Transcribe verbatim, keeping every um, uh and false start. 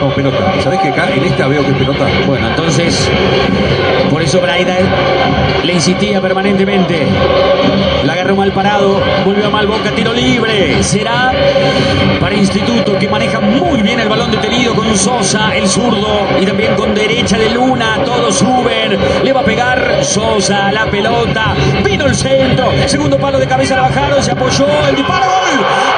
No, pelota. ¿Sabés que acá en esta veo que es pelota? Bueno, entonces, por eso Braida le insistía permanentemente. La agarró mal parado, volvió a mal Boca, tiro libre. Será para Instituto, que maneja muy bien el balón detenido con Sosa, el zurdo, y también con derecha de Luna. Todos suben, le va a pegar Sosa a la pelota. Vino el centro, segundo palo de cabeza, la bajaron, se apoyó, el disparo, gol.